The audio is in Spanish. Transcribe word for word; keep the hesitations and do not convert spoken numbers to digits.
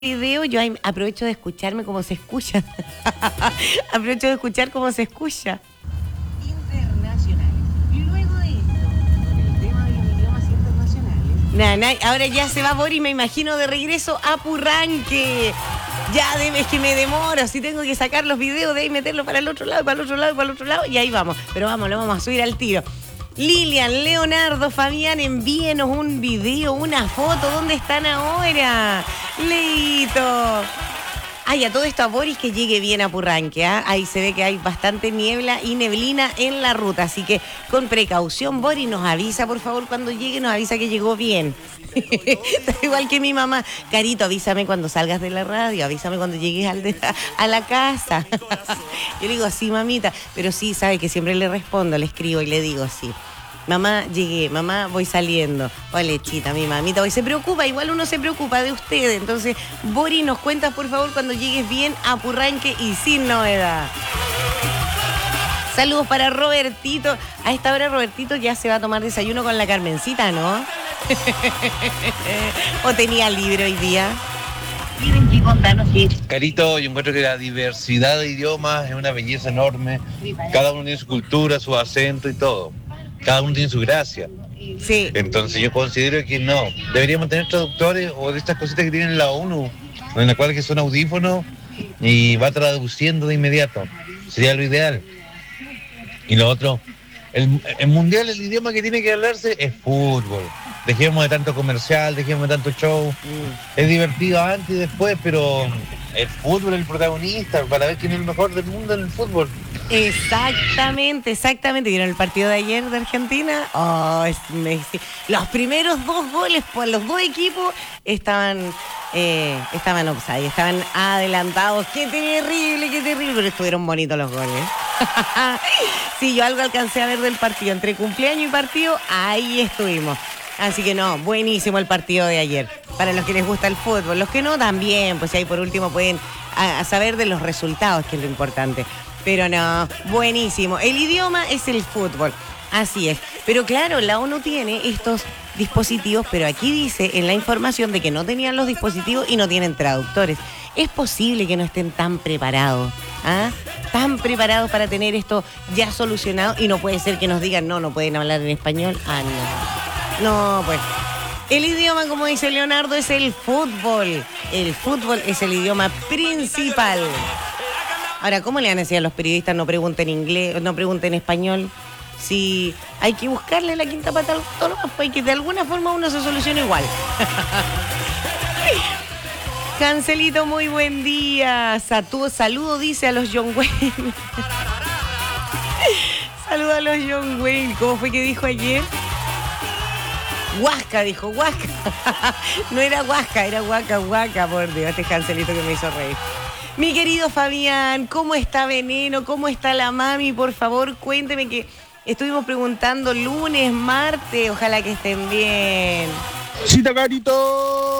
Video, yo ahí aprovecho de escucharme cómo se escucha. Aprovecho de escuchar cómo se escucha. Internacionales. Y luego de esto, con el tema de los idiomas internacionales. Nah, nah, ahora ya se va Boris, me imagino, de regreso a Purranque. Ya, de, es que me demoro, si tengo que sacar los videos de ahí, meterlos para el otro lado, para el otro lado, para el otro lado, y ahí vamos. Pero vamos, lo vamos a subir al tiro. Lilian, Leonardo, Fabián, envíenos un video, una foto. ¿Dónde están ahora? Leito. Ay, a todo esto a Boris que llegue bien a Purranque, ¿eh? Ahí se ve que hay bastante niebla y neblina en la ruta, así que con precaución, Boris, nos avisa, por favor, cuando llegue, nos avisa que llegó bien. Igual que mi mamá, Carito, avísame cuando salgas de la radio, avísame cuando llegues al de, a la casa. Yo le digo, sí, mamita, pero sí, sabe que siempre le respondo, le escribo y le digo, sí. Mamá, llegué, mamá, voy saliendo. O lechita, mi mamita hoy se preocupa, igual uno se preocupa de usted. Entonces, Boris, nos cuentas, por favor, cuando llegues bien a Purranque y sin novedad. Saludos para Robertito. A esta hora Robertito ya se va a tomar desayuno con la Carmencita, ¿no? ¿O tenía libre hoy día? Tienen que contarnos si Carito, yo encuentro que la diversidad de idiomas es una belleza enorme. Cada uno tiene su cultura, su acento y todo. Cada uno tiene su gracia. Sí. Entonces yo considero que no. Deberíamos tener traductores o de estas cositas que tienen la ONU, en las cuales que son audífonos y va traduciendo de inmediato. Sería lo ideal. Y lo otro, el, el mundial, el idioma que tiene que hablarse es fútbol. Dejemos de tanto comercial, dejemos de tanto show. Mm. Es divertido antes y después, pero el fútbol es el protagonista para ver quién es el mejor del mundo en el fútbol. Exactamente, exactamente. ¿Vieron el partido de ayer de Argentina? Oh, es, me, los primeros dos goles por los dos equipos estaban eh, estaban offside, estaban adelantados. ¡Qué terrible, qué terrible! Pero estuvieron bonitos los goles. Sí, yo algo alcancé a ver del partido. Entre cumpleaños y partido, ahí estuvimos. Así que no, buenísimo el partido de ayer. Para los que les gusta el fútbol. Los que no, también. Pues ahí por último pueden a, a saber de los resultados, que es lo importante. Pero no, buenísimo. El idioma es el fútbol. Así es. Pero claro, la ONU tiene estos dispositivos, pero aquí dice en la información de que no tenían los dispositivos y no tienen traductores. ¿Es posible que no estén tan preparados? ¿Ah? Tan preparados para tener esto ya solucionado y no puede ser que nos digan, no, no pueden hablar en español. Ah, no. No, pues. El idioma, como dice Leonardo, es el fútbol. El fútbol es el idioma principal. Ahora, ¿cómo le van a decir a los periodistas no pregunten inglés, no pregunten español? Si hay que buscarle la quinta pata al gato, pues que de alguna forma uno se soluciona igual. Cancelito, muy buen día. Satu, saludo, dice a los John Wayne. Saludo a los John Wayne. ¿Cómo fue que dijo ayer? Huasca, dijo, Huasca. No era Huasca, era Huaca, Huaca, por Dios, este Cancelito que me hizo reír. Mi querido Fabián, ¿cómo está Veneno? ¿Cómo está la mami? Por favor, cuénteme, que estuvimos preguntando lunes, martes, ojalá que estén bien. ¡Cita, Carito!